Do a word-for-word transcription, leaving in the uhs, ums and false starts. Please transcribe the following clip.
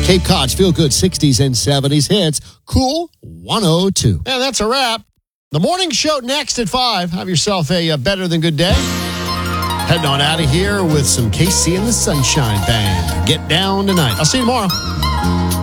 Cape Cod's Feel Good sixties and seventies hits. Cool one oh two. And that's a wrap. The morning show next at five. Have yourself a, a better than good day. Heading on out of here with some K C and the Sunshine Band. Get down tonight. I'll see you tomorrow.